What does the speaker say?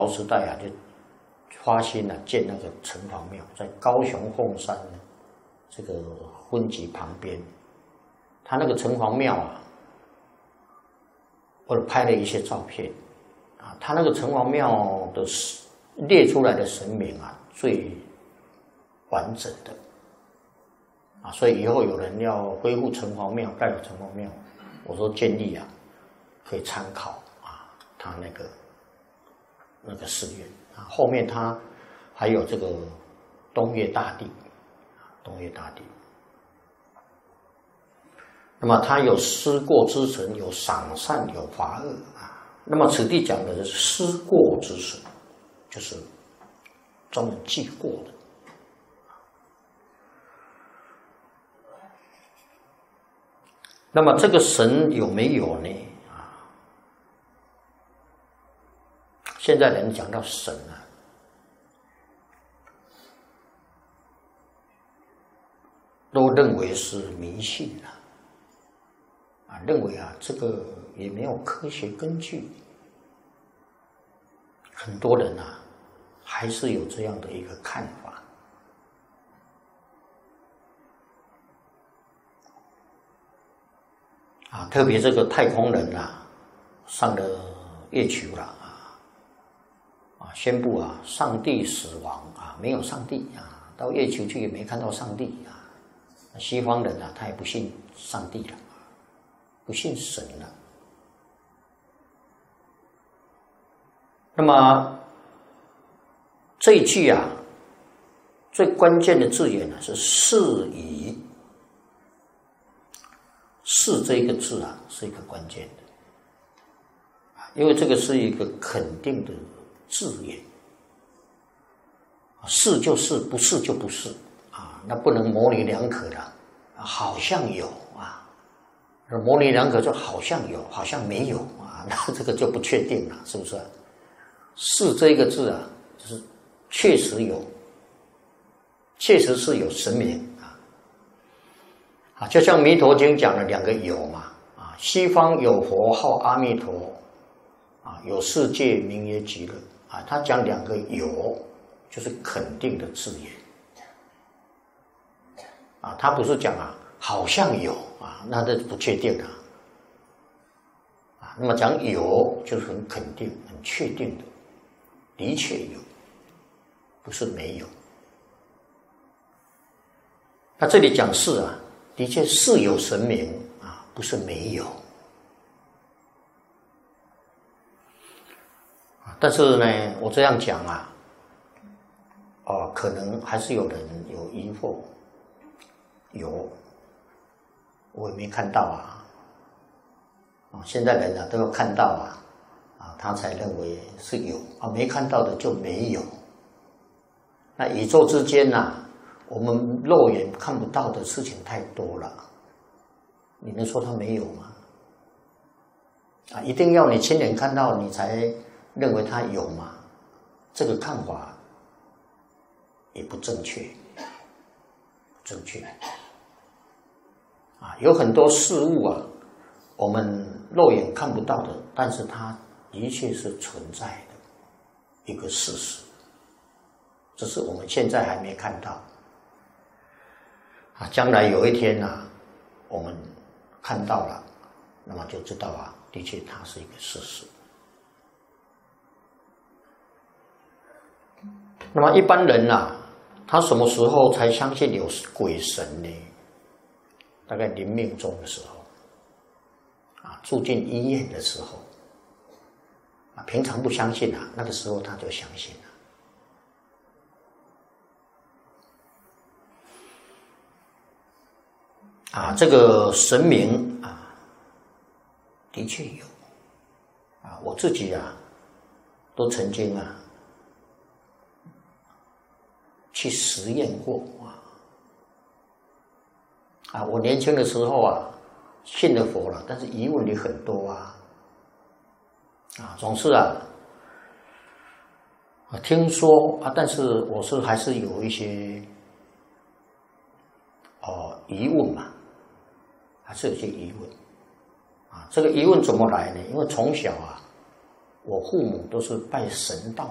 时代啊，就发心啊建那个城隍庙，在高雄凤山这个婚集旁边，他那个城隍庙啊，我拍了一些照片啊，他那个城隍庙的列出来的神明啊，最完整的啊，所以以后有人要恢复城隍庙、盖城隍庙，我说建议啊，可以参考啊，他那个寺院啊，后面他还有这个东岳大帝，东岳大帝。那么他有思过之神，有赏善，有罚恶啊。那么此地讲的是思过之神，就是专门记过的。那么这个神有没有呢？啊，现在人讲到神啊，都认为是迷信啊，认为啊这个也没有科学根据。很多人啊还是有这样的一个看法。啊，特别这个太空人啊，上了月球了啊，宣布啊，上帝死亡啊，没有上帝啊，到月球去也没看到上帝啊。西方人啊，他也不信上帝了，不信神了。那么这一句啊，最关键的字眼呢是释疑。是这一个字啊，是一个关键的，因为这个是一个肯定的字眼，是就是，不是就不是啊，那不能模棱两可的，好像有啊，模棱两可就好像有，好像没有啊，那这个就不确定了，是不是？是这一个字啊，就是确实有，确实是有神明。啊，就像《弥陀经》讲了两个有嘛，啊，西方有佛号阿弥陀，啊，有世界名曰极乐，啊，他讲两个有，就是肯定的字眼，啊，他不是讲啊好像有啊，那这不确定啊，那么讲有就是很肯定、很确定的，的确有，不是没有。那这里讲是啊。的确是有神明啊，不是没有。但是呢，我这样讲啊，可能还是有人有疑惑，我也没看到啊。现在人啊都要看到啊，他才认为是有啊，没看到的就没有。那宇宙之间呐，我们肉眼看不到的事情太多了，你能说它没有吗？啊，一定要你亲眼看到，你才认为它有吗？这个看法也不正确，啊，有很多事物啊，我们肉眼看不到的，但是它的确是存在的一个事实，只是我们现在还没看到。啊，将来有一天啊，我们看到了，那么就知道啊，的确它是一个事实。那么一般人啊，他什么时候才相信有鬼神呢？大概临命终的时候，啊，住进医院的时候，啊，平常不相信啊，那个时候他就相信了。啊，这个神明啊，的确有啊，我自己啊，都曾经啊去实验过啊，我年轻的时候啊，信了佛了，但是疑问也很多啊，总是听说啊，但是我还是有一些疑问嘛。还是有些疑问啊，这个疑问怎么来呢？因为从小啊，我父母都是拜神道